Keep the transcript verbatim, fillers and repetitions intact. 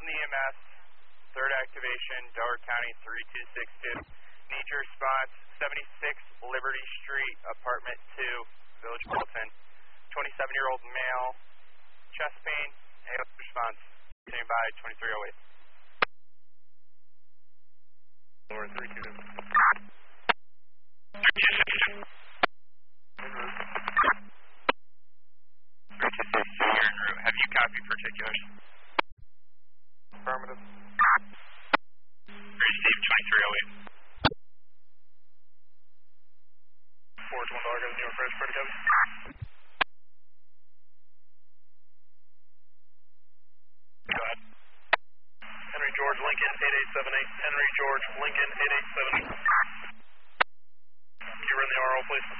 E M S, third activation, Delaware County three two six two. Need your response, seventy-six Liberty Street, apartment two, Village Bulletin. twenty-seven-year-old male, chest pain, A O response, standing by twenty-three oh eight. Lower three two two. three two six two, you're en route. Have you copied particulars? Affirmative. Received twenty-three oh eight. four to one Dollar, New York Red, Freddy Covey. Go ahead. Henry George Lincoln eight eight seven eight. Henry George Lincoln eight eight seven eight. Can you run the R O, please?